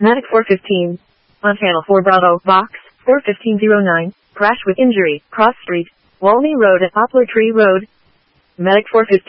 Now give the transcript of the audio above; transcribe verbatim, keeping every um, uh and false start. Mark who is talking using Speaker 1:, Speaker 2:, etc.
Speaker 1: Medic four fifteen. On channel four Bravo, box, four fifteen oh nine, crash with injury, cross street, Walney Road at Poplar Tree Road. Medic four fifteen.